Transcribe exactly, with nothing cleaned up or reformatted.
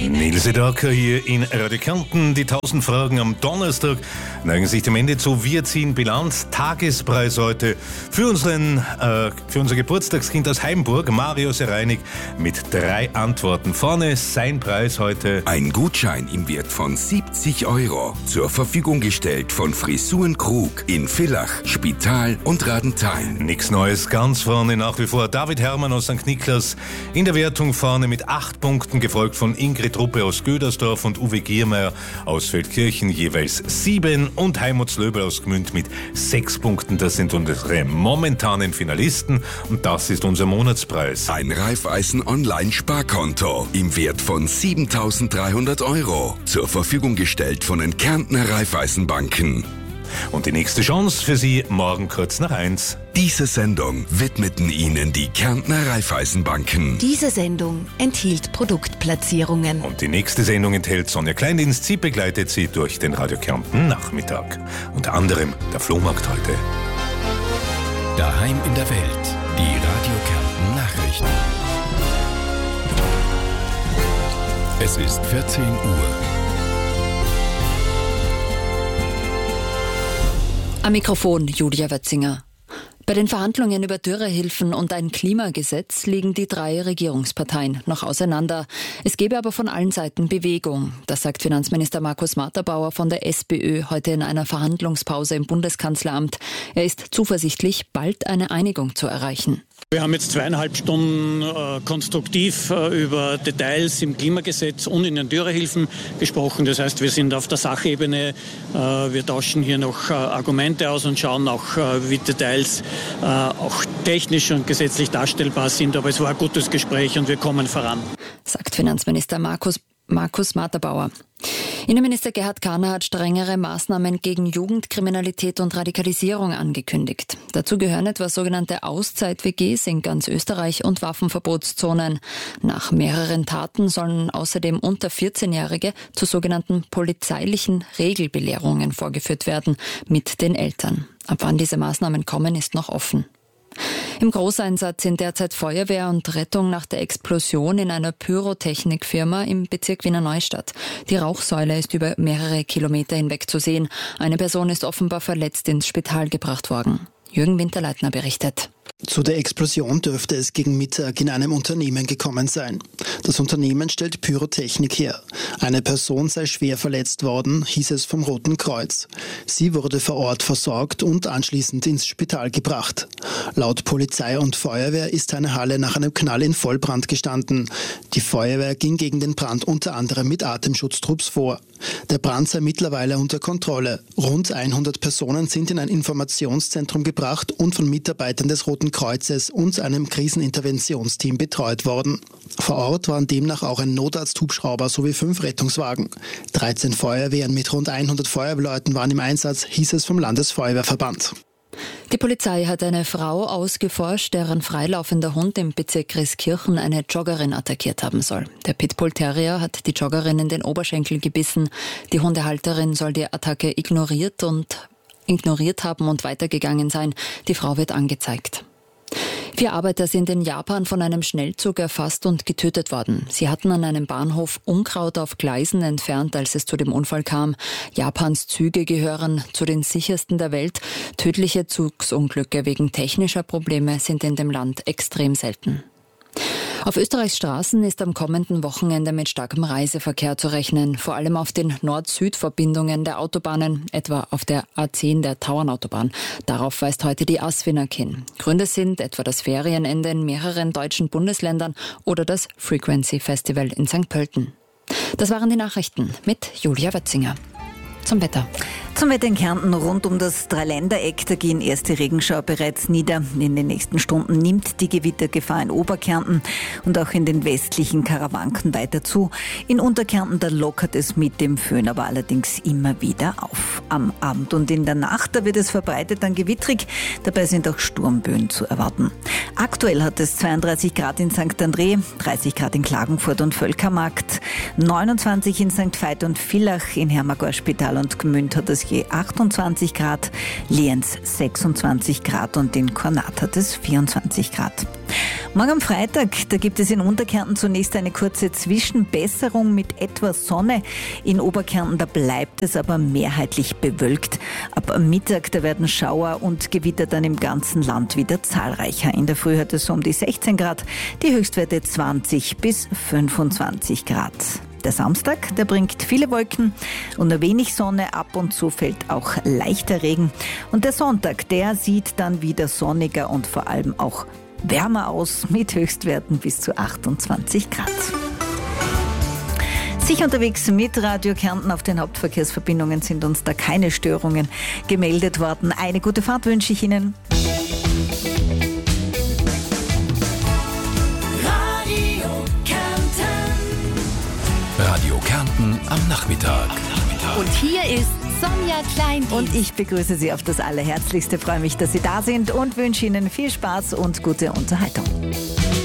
Nils Sedaka hier in Radio Kärnten. Die tausend Fragen am Donnerstag neigen sich dem Ende zu. Wir ziehen Bilanz. Tagespreis heute für, unseren, äh, für unser Geburtstagskind aus Heimburg, Mario Sereinig, mit drei Antworten. Vorne sein Preis heute. Ein Gutschein im Wert von siebzig Euro. Zur Verfügung gestellt von Frisuren Krug in Villach, Spital und Radenthein. Nichts Neues, ganz vorne nach wie vor David Hermann aus Sankt Niklas. In der Wertung vorne mit acht Punkten, gefolgt von Ingrid Ruppe aus Gödersdorf und Uwe Giermeier aus Feldkirchen, jeweils sieben, und Heimuts Löbel aus Gmünd mit sechs Punkten. Das sind unsere momentanen Finalisten und das ist unser Monatspreis. Ein Raiffeisen Online-Sparkonto im Wert von siebentausenddreihundert Euro. Zur Verfügung gestellt von den Kärntner Raiffeisenbanken. Und die nächste Chance für Sie morgen kurz nach eins. Diese Sendung widmeten Ihnen die Kärntner Raiffeisenbanken. Diese Sendung enthielt Produktplatzierungen. Und die nächste Sendung enthält Sonja Kleindienst. Sie begleitet Sie durch den Radio Kärnten Nachmittag. Unter anderem der Flohmarkt heute. Daheim in der Welt. Die Radio Kärnten Nachrichten. Es ist vierzehn Uhr. Am Mikrofon Julia Wötzinger. Bei den Verhandlungen über Dürrehilfen und ein Klimagesetz liegen die drei Regierungsparteien noch auseinander. Es gebe aber von allen Seiten Bewegung. Das sagt Finanzminister Markus Matterbauer von der SPÖ heute in einer Verhandlungspause im Bundeskanzleramt. Er ist zuversichtlich, bald eine Einigung zu erreichen. Wir haben jetzt zweieinhalb Stunden äh, konstruktiv äh, über Details im Klimagesetz und in den Dürrehilfen gesprochen. Das heißt, wir sind auf der Sachebene. Äh, wir tauschen hier noch äh, Argumente aus und schauen auch, äh, wie Details äh, auch technisch und gesetzlich darstellbar sind. Aber es war ein gutes Gespräch und wir kommen voran, sagt Finanzminister Markus, Markus Matterbauer. Innenminister Gerhard Kahner hat strengere Maßnahmen gegen Jugendkriminalität und Radikalisierung angekündigt. Dazu gehören etwa sogenannte Auszeit-W Gs in ganz Österreich und Waffenverbotszonen. Nach mehreren Taten sollen außerdem unter vierzehnjährige zu sogenannten polizeilichen Regelbelehrungen vorgeführt werden mit den Eltern. Ab wann diese Maßnahmen kommen, ist noch offen. Im Großeinsatz sind derzeit Feuerwehr und Rettung nach der Explosion in einer Pyrotechnikfirma im Bezirk Wiener Neustadt. Die Rauchsäule ist über mehrere Kilometer hinweg zu sehen. Eine Person ist offenbar verletzt ins Spital gebracht worden. Jürgen Winterleitner berichtet. Zu der Explosion dürfte es gegen Mittag in einem Unternehmen gekommen sein. Das Unternehmen stellt Pyrotechnik her. Eine Person sei schwer verletzt worden, hieß es vom Roten Kreuz. Sie wurde vor Ort versorgt und anschließend ins Spital gebracht. Laut Polizei und Feuerwehr ist eine Halle nach einem Knall in Vollbrand gestanden. Die Feuerwehr ging gegen den Brand unter anderem mit Atemschutztrupps vor. Der Brand sei mittlerweile unter Kontrolle. Rund hundert Personen sind in ein Informationszentrum gebracht und von Mitarbeitern des Roten Kreuzes und einem Kriseninterventionsteam betreut worden. Vor Ort waren demnach auch ein Notarzthubschrauber sowie fünf Rettungswagen. dreizehn Feuerwehren mit rund hundert Feuerwehrleuten waren im Einsatz, hieß es vom Landesfeuerwehrverband. Die Polizei hat eine Frau ausgeforscht, deren freilaufender Hund im Bezirk Grieskirchen eine Joggerin attackiert haben soll. Der Pitbull Terrier hat die Joggerin in den Oberschenkel gebissen. Die Hundehalterin soll die Attacke ignoriert und ignoriert haben und weitergegangen sein. Die Frau wird angezeigt. Vier Arbeiter sind in Japan von einem Schnellzug erfasst und getötet worden. Sie hatten an einem Bahnhof Unkraut auf Gleisen entfernt, als es zu dem Unfall kam. Japans Züge gehören zu den sichersten der Welt. Tödliche Zugsunglücke wegen technischer Probleme sind in dem Land extrem selten. Auf Österreichs Straßen ist am kommenden Wochenende mit starkem Reiseverkehr zu rechnen, vor allem auf den Nord-Süd-Verbindungen der Autobahnen, etwa auf der A zehn der Tauernautobahn. Darauf weist heute die ASFINAG hin. Gründe sind etwa das Ferienende in mehreren deutschen Bundesländern oder das Frequency Festival in Sankt Pölten. Das waren die Nachrichten mit Julia Wötzinger. Zum Wetter. Zum Wetter in Kärnten rund um das Dreiländereck, da gehen erste Regenschauer bereits nieder. In den nächsten Stunden nimmt die Gewittergefahr in Oberkärnten und auch in den westlichen Karawanken weiter zu. In Unterkärnten, da lockert es mit dem Föhn aber allerdings immer wieder auf. Am Abend und in der Nacht, da wird es verbreitet dann gewittrig. Dabei sind auch Sturmböen zu erwarten. Aktuell hat es zweiunddreißig Grad in Sankt André, dreißig Grad in Klagenfurt und Völkermarkt, neunundzwanzig in Sankt Veit und Villach, in Hermagor, Spital und Gmünd hat es es je achtundzwanzig Grad, Lienz sechsundzwanzig Grad und in Kornat hat es vierundzwanzig Grad. Morgen am Freitag, da gibt es in Unterkärnten zunächst eine kurze Zwischenbesserung mit etwas Sonne. In Oberkärnten, da bleibt es aber mehrheitlich bewölkt. Ab Mittag, da werden Schauer und Gewitter dann im ganzen Land wieder zahlreicher. In der Früh hat es so um die sechzehn Grad, die Höchstwerte zwanzig bis fünfundzwanzig Grad. Der Samstag, der bringt viele Wolken und nur wenig Sonne, ab und zu fällt auch leichter Regen. Und der Sonntag, der sieht dann wieder sonniger und vor allem auch wärmer aus mit Höchstwerten bis zu achtundzwanzig Grad. Sicher unterwegs mit Radio Kärnten auf den Hauptverkehrsverbindungen sind uns da keine Störungen gemeldet worden. Eine gute Fahrt wünsche ich Ihnen. Radio Kärnten. Radio Kärnten am Nachmittag. Und hier ist Sonja Klein. Und ich begrüße Sie auf das Allerherzlichste. Freue mich, dass Sie da sind und wünsche Ihnen viel Spaß und gute Unterhaltung.